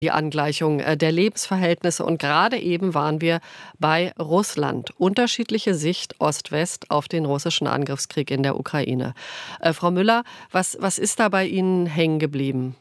die Angleichung der Lebensverhältnisse. Und gerade eben waren wir bei Russland. Unterschiedliche Sicht Ost-West auf den russischen Angriffskrieg in der Ukraine. Frau Müller, was ist da bei Ihnen hängen geblieben?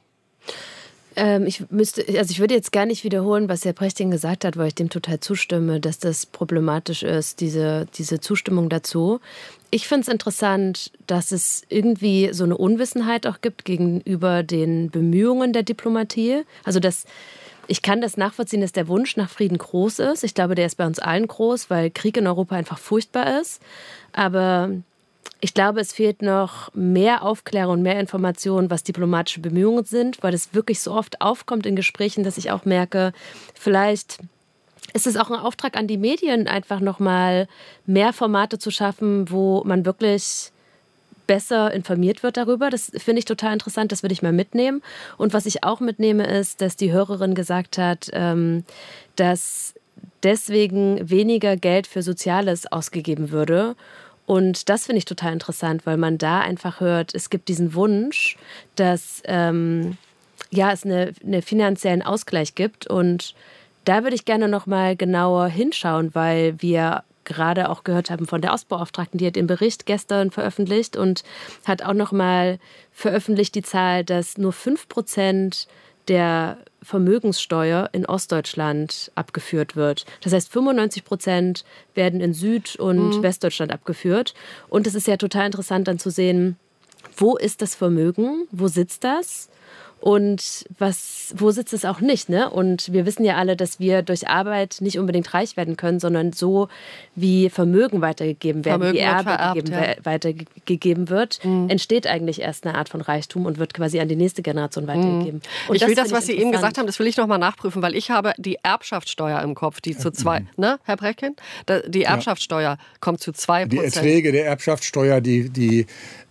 Ich würde jetzt gar nicht wiederholen, was Herr Brechting gesagt hat, weil ich dem total zustimme, dass das problematisch ist, diese Zustimmung dazu. Ich finde es interessant, dass es irgendwie so eine Unwissenheit auch gibt gegenüber den Bemühungen der Diplomatie. Also ich kann das nachvollziehen, dass der Wunsch nach Frieden groß ist. Ich glaube, der ist bei uns allen groß, weil Krieg in Europa einfach furchtbar ist. Aber ich glaube, es fehlt noch mehr Aufklärung und mehr Information, was diplomatische Bemühungen sind, weil es wirklich so oft aufkommt in Gesprächen, dass ich auch merke, vielleicht ist es auch ein Auftrag an die Medien, einfach nochmal mehr Formate zu schaffen, wo man wirklich besser informiert wird darüber. Das finde ich total interessant, das würde ich mal mitnehmen. Und was ich auch mitnehme, ist, dass die Hörerin gesagt hat, dass deswegen weniger Geld für Soziales ausgegeben würde. Und das finde ich total interessant, weil man da einfach hört, es gibt diesen Wunsch, dass es einen finanziellen Ausgleich gibt. Und da würde ich gerne noch mal genauer hinschauen, weil wir gerade auch gehört haben von der Ostbeauftragten, die hat den Bericht gestern veröffentlicht und hat auch noch mal veröffentlicht die Zahl, dass nur 5% der Vermögenssteuer in Ostdeutschland abgeführt wird. Das heißt, 95% werden in Süd- und Westdeutschland abgeführt. Und es ist ja total interessant dann zu sehen, wo ist das Vermögen, wo sitzt das? Und wo sitzt es auch nicht, ne? Und wir wissen ja alle, dass wir durch Arbeit nicht unbedingt reich werden können, sondern so wie Vermögen weitergegeben werden, wie Erbe weitergegeben wird, entsteht eigentlich erst eine Art von Reichtum und wird quasi an die nächste Generation weitergegeben. Und ich will das, was Sie eben gesagt haben, das will ich noch mal nachprüfen, weil ich habe die Erbschaftssteuer im Kopf, die zu 2, ne, Herr Breckgen? Die Erbschaftssteuer kommt zu 2%. Die Erträge der Erbschaftssteuer, die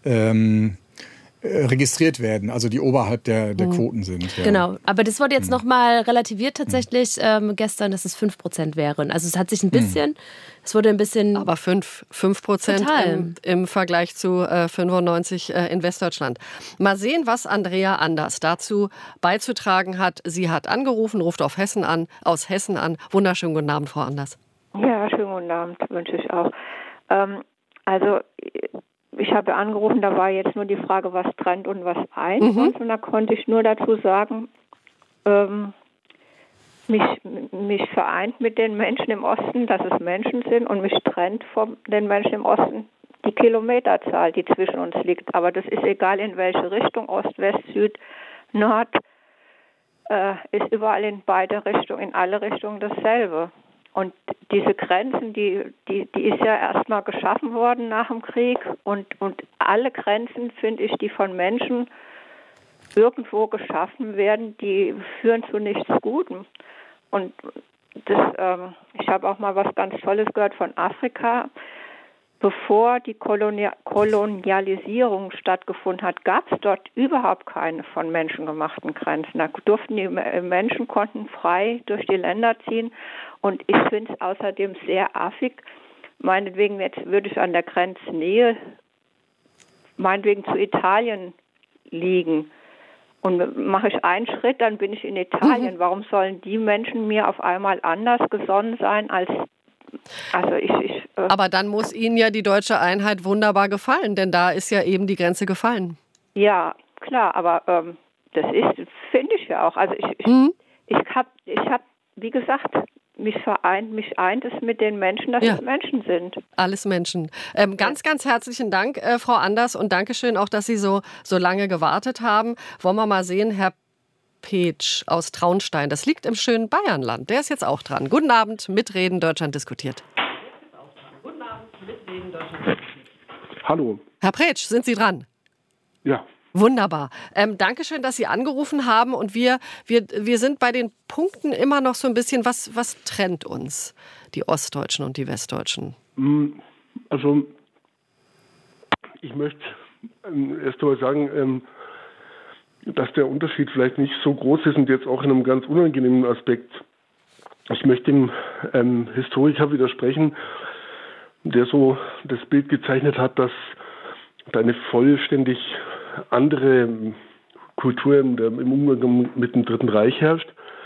registriert werden, also die oberhalb der Quoten sind. Ja. Genau, aber das wurde jetzt nochmal relativiert tatsächlich gestern, dass es 5% wären. Also es hat sich ein bisschen, es wurde ein bisschen... Aber 5% im Vergleich zu 95 in Westdeutschland. Mal sehen, was Andrea Anders dazu beizutragen hat. Sie hat angerufen, ruft aus Hessen an. Wunderschönen guten Abend, Frau Anders. Ja, schönen guten Abend, wünsche ich auch. Ich habe angerufen, da war jetzt nur die Frage, was trennt und was eint. Und da konnte ich nur dazu sagen, mich vereint mit den Menschen im Osten, dass es Menschen sind, und mich trennt von den Menschen im Osten die Kilometerzahl, die zwischen uns liegt. Aber das ist egal, in welche Richtung, Ost, West, Süd, Nord, ist überall in beide Richtungen, in alle Richtungen dasselbe. Und diese Grenzen, die ist ja erstmal geschaffen worden nach dem Krieg. Und alle Grenzen, finde ich, die von Menschen irgendwo geschaffen werden, die führen zu nichts Gutem. Und ich habe auch mal was ganz Tolles gehört von Afrika. Bevor die Kolonialisierung stattgefunden hat, gab es dort überhaupt keine von Menschen gemachten Grenzen. Da durften die Menschen, konnten frei durch die Länder ziehen. Und ich finde es außerdem sehr affig. Meinetwegen, jetzt würde ich an der Grenznähe, meinetwegen zu Italien liegen. Und mache ich einen Schritt, dann bin ich in Italien. Warum sollen die Menschen mir auf einmal anders gesonnen sein als... Aber dann muss Ihnen ja die deutsche Einheit wunderbar gefallen, denn da ist ja eben die Grenze gefallen. Ja, klar, aber das finde ich ja auch. Also ich hab, wie gesagt, mich eint es mit den Menschen, dass es Menschen sind. Alles Menschen. Ganz, ganz herzlichen Dank, Frau Anders, und Dankeschön auch, dass Sie so lange gewartet haben. Wollen wir mal sehen, Herr Petsch aus Traunstein. Das liegt im schönen Bayernland. Der ist jetzt auch dran. Guten Abend, mitreden, Deutschland diskutiert. Guten Abend, mitreden, Deutschland diskutiert. Hallo. Herr Petsch, sind Sie dran? Ja. Wunderbar. Dankeschön, dass Sie angerufen haben. Und wir sind bei den Punkten immer noch so ein bisschen, was trennt uns, die Ostdeutschen und die Westdeutschen? Also, ich möchte erst einmal sagen, dass der Unterschied vielleicht nicht so groß ist und jetzt auch in einem ganz unangenehmen Aspekt. Ich möchte dem Historiker widersprechen, der so das Bild gezeichnet hat, dass da eine vollständig andere Kultur im Umgang mit dem Dritten Reich herrscht.